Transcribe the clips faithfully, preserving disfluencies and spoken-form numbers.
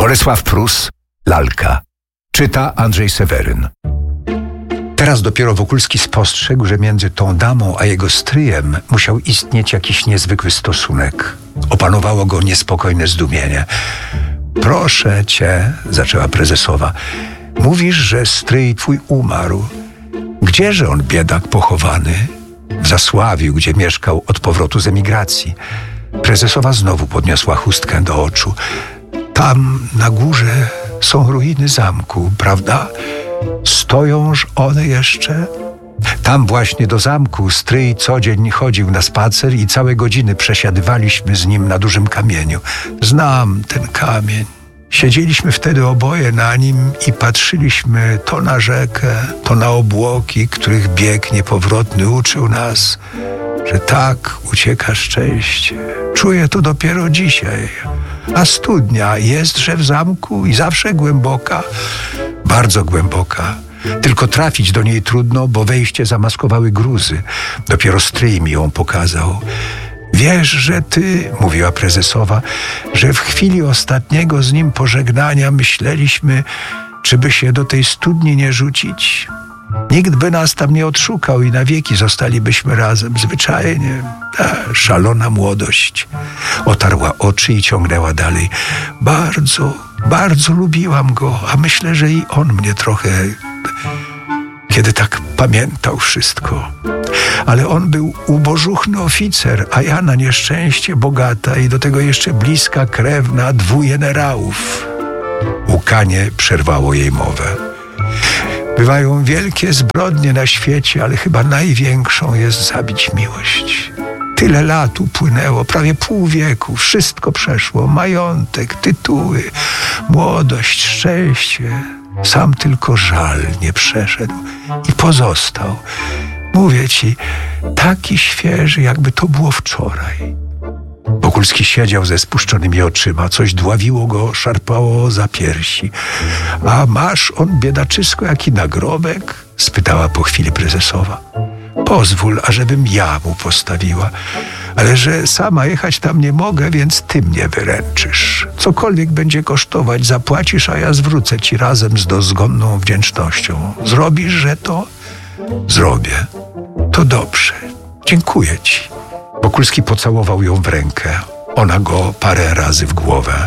Borysław Prus, Lalka. Czyta Andrzej Seweryn. Teraz dopiero Wokulski spostrzegł, że między tą damą a jego stryjem musiał istnieć jakiś niezwykły stosunek. Opanowało go niespokojne zdumienie. Proszę cię, zaczęła prezesowa, mówisz, że stryj twój umarł. Gdzieże on, biedak, pochowany? W Zasławiu, gdzie mieszkał od powrotu z emigracji. Prezesowa znowu podniosła chustkę do oczu. Tam na górze są ruiny zamku, prawda? Stojąż one jeszcze? Tam właśnie do zamku stryj co dzień chodził na spacer i całe godziny przesiadywaliśmy z nim na dużym kamieniu. Znam ten kamień. Siedzieliśmy wtedy oboje na nim i patrzyliśmy to na rzekę, to na obłoki, których bieg niepowrotny uczył nas, że tak ucieka szczęście. Czuję to dopiero dzisiaj. A studnia jestże w zamku i zawsze głęboka, bardzo głęboka. Tylko trafić do niej trudno, bo wejście zamaskowały gruzy. Dopiero stryj mi ją pokazał. Wiesz, że ty, mówiła prezesowa, że w chwili ostatniego z nim pożegnania myśleliśmy, czy by się do tej studni nie rzucić. Nikt by nas tam nie odszukał i na wieki zostalibyśmy razem, zwyczajnie. Ta szalona młodość. Otarła oczy i ciągnęła dalej. Bardzo, bardzo lubiłam go, a myślę, że i on mnie trochę, kiedy tak pamiętał wszystko. Ale on był ubożuchny oficer, a ja na nieszczęście bogata i do tego jeszcze bliska krewna dwóch generałów. Łkanie przerwało jej mowę. Bywają wielkie zbrodnie na świecie, ale chyba największą jest zabić miłość. Tyle lat upłynęło, prawie pół wieku, wszystko przeszło, majątek, tytuły, młodość, szczęście. Sam tylko żal nie przeszedł i pozostał. Mówię ci, taki świeży, jakby to było wczoraj. Wokulski siedział ze spuszczonymi oczyma, coś dławiło go, szarpało za piersi. A masz on, biedaczysko, jaki nagrobek? Spytała po chwili prezesowa. Pozwól, ażebym ja mu postawiła, ale że sama jechać tam nie mogę, więc ty mnie wyręczysz. Cokolwiek będzie kosztować, zapłacisz, a ja zwrócę ci razem z dozgonną wdzięcznością. Zrobisz, że to? Zrobię. To dobrze. Dziękuję ci. Wokulski pocałował ją w rękę. Ona go parę razy w głowę.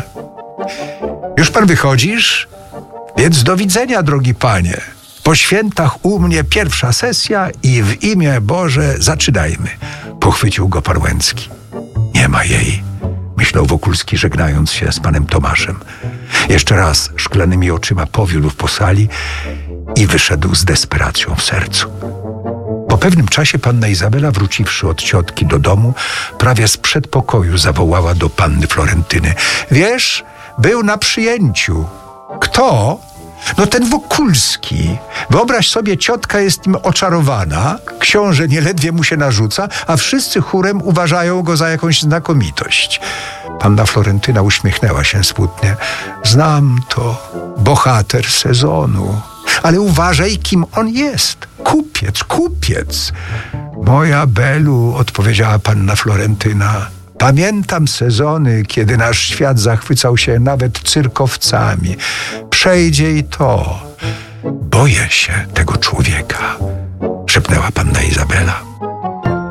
Już pan wychodzisz? Więc do widzenia, drogi panie. Po świętach u mnie pierwsza sesja i w imię Boże zaczynajmy. Pochwycił go Parłęcki. Nie ma jej, myślał Wokulski, żegnając się z panem Tomaszem. Jeszcze raz szklanymi oczyma powiódł po sali i wyszedł z desperacją w sercu. Po pewnym czasie panna Izabela, wróciwszy od ciotki do domu, prawie z przedpokoju zawołała do panny Florentyny. Wiesz, był na przyjęciu. Kto? No ten Wokulski. Wyobraź sobie, ciotka jest nim oczarowana, książę nieledwie mu się narzuca, a wszyscy chórem uważają go za jakąś znakomitość. Panna Florentyna uśmiechnęła się smutnie. Znam to, bohater sezonu. Ale uważaj, kim on jest. Kupiec, kupiec. Moja Belu, odpowiedziała panna Florentyna. Pamiętam sezony, kiedy nasz świat zachwycał się nawet cyrkowcami. Przejdzie i to. Boję się tego człowieka, szepnęła panna Izabela.